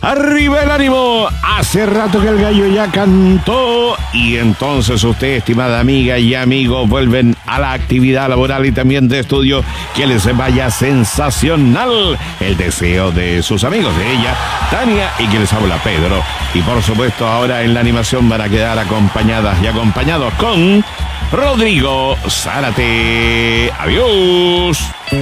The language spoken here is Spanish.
Arriba el ánimo. Hace rato que el gallo ya cantó. Y entonces usted, estimada amiga y amigo, vuelven a la actividad laboral y también de estudio. Que les vaya sensacional. El deseo de sus amigos, de ella, Tania, y que les habla Pedro. Y por supuesto ahora en la animación van a quedar acompañadas y acompañados con Rodrigo Zárate. Adiós.